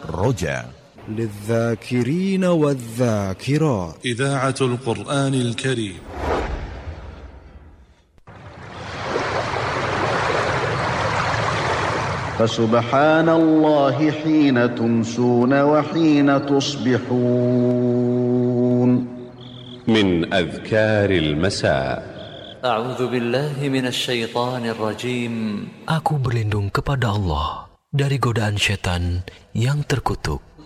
رجاء للذاكرين والذاكرات. إذاعة القرآن الكريم. فسبحان الله حين تمسون وحين تصبحون. من أذكار المساء. أعوذ بالله من الشيطان الرجيم. Aku berlindung kepada Allah dari godaan syaitan yang terkutuk.